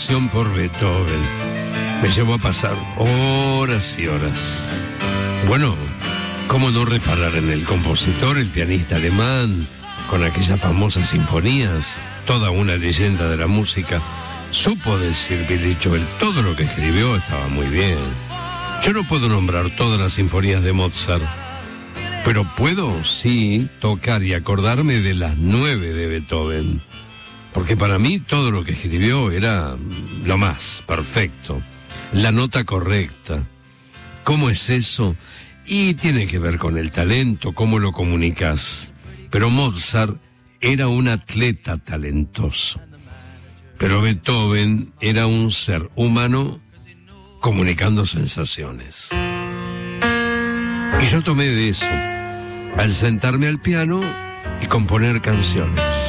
admiración por Beethoven me llevó a pasar horas y horas. Bueno, ¿cómo no reparar en el compositor, el pianista alemán, con aquellas famosas sinfonías, toda una leyenda de la música? Supo decir Billy Joel, todo lo que escribió estaba muy bien. Yo no puedo nombrar todas las sinfonías de Mozart, pero puedo, sí, tocar y acordarme de las 9 de Beethoven, porque para mí todo lo que escribió era lo más perfecto, la nota correcta. ¿Cómo es eso? Y tiene que ver con el talento, cómo lo comunicas. Pero Mozart era un atleta talentoso, pero Beethoven era un ser humano comunicando sensaciones. Y yo tomé de eso al sentarme al piano y componer canciones.